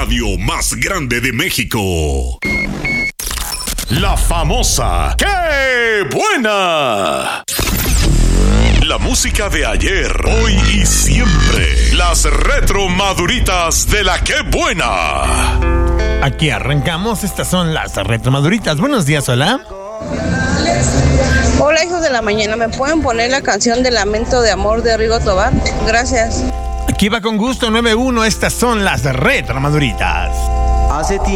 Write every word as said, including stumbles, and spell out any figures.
radio más grande de México. La famosa ¡Qué buena! La música de ayer, hoy y siempre. Las retro maduritas de la ¡Qué buena! Aquí arrancamos, estas son las retro maduritas. Buenos días, hola. Hola, hijos de la mañana, ¿me pueden poner la canción de Lamento de Amor de Rigo Tobar? Gracias. Aquí va con gusto nueve uno, estas son las retro maduritas. Hace tiempo